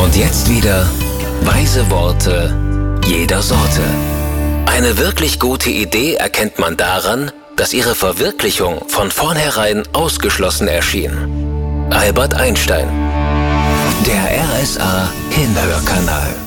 Und jetzt wieder weise Worte jeder Sorte. Eine wirklich gute Idee erkennt man daran, dass ihre Verwirklichung von vornherein ausgeschlossen erschien. Albert Einstein. Der RSA Hinhörkanal.